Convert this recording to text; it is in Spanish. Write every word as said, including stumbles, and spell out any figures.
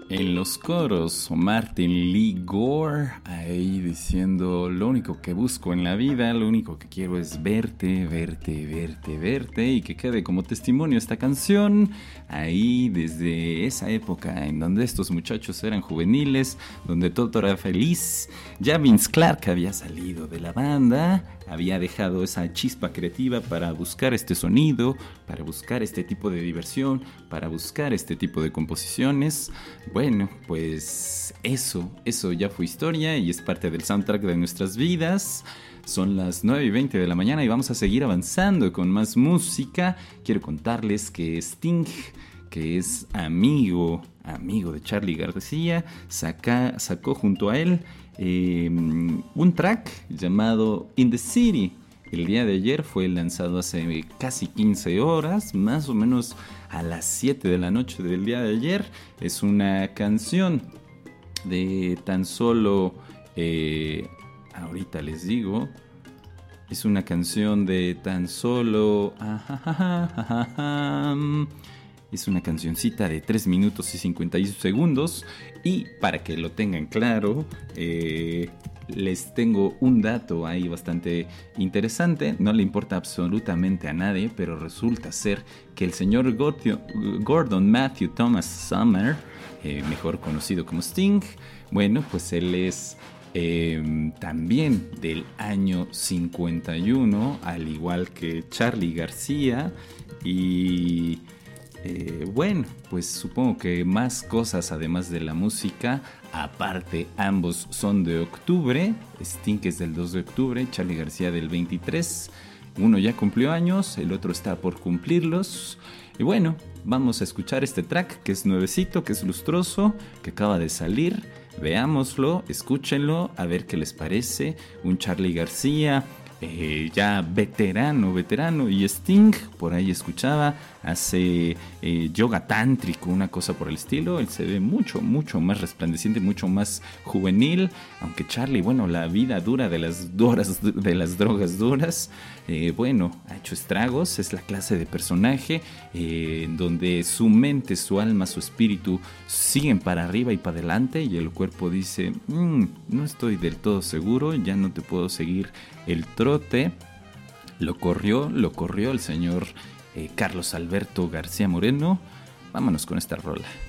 En los coros, Martin Lee Gore ahí diciendo: lo único que busco en la vida, lo único que quiero es verte, verte, verte, verte, y que quede como testimonio esta canción ahí desde esa época en donde estos muchachos eran juveniles, donde todo era feliz. Ya Vince Clarke había salido de la banda, había dejado esa chispa creativa para buscar este sonido, para buscar este tipo de diversión, para buscar este tipo de composiciones. Bueno, pues eso, eso ya fue historia y es parte del soundtrack de nuestras vidas. Son las nueve y veinte de la mañana y vamos a seguir avanzando con más música. Quiero contarles que Sting, que es amigo, amigo de Charly García, saca, sacó junto a él eh, un track llamado In the City. El día de ayer fue lanzado hace casi quince horas, más o menos a las siete de la noche del día de ayer. Es una canción de tan solo, eh, ahorita les digo, es una canción de tan solo, es una cancioncita de tres minutos y cincuenta y uno segundos. Y para que lo tengan claro, eh, les tengo un dato ahí bastante interesante. No le importa absolutamente a nadie, pero resulta ser que el señor Gordon Matthew Thomas Summer, eh, mejor conocido como Sting, bueno, pues él es eh, también del año cincuenta y uno, al igual que Charly García. Y Eh, bueno, pues supongo que más cosas además de la música. Aparte, ambos son de octubre. Sting es del dos de octubre, Charly García del veintitrés. Uno ya cumplió años, el otro está por cumplirlos. Y bueno, vamos a escuchar este track que es nuevecito, que es lustroso, que acaba de salir. Veámoslo, escúchenlo, a ver qué les parece. Un Charly García Eh, ya veterano, veterano, y Sting, por ahí escuchaba, hace eh, yoga tántrico, una cosa por el estilo. Él se ve mucho, mucho más resplandeciente, mucho más juvenil, aunque Charly, bueno, la vida dura de las, duras, de las drogas duras, eh, bueno, ha hecho estragos. Es la clase de personaje eh, donde su mente, su alma, su espíritu siguen para arriba y para adelante, y el cuerpo dice, mmm, no estoy del todo seguro, ya no te puedo seguir el trote. Lo corrió, lo corrió el señor eh, Carlos Alberto García Moreno. Vámonos con esta rola.